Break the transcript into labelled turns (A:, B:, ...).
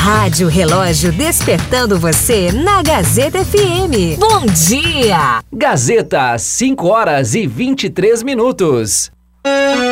A: Rádio Relógio despertando você na Gazeta FM. Bom dia!
B: Gazeta, 5 horas e 23 minutos.